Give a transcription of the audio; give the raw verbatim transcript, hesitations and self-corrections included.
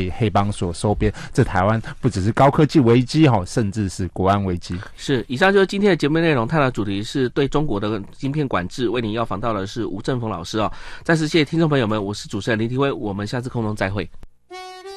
被黑帮所收编。这台湾不只是高科技危机，甚至是国安危机。 是，以上就是今天的节目内容，探讨主题是对中国的晶片管制。为您要访到的是吴政锋老师哦。再次谢谢听众朋友们，我是主持人林廷辉，我们下次空中再会。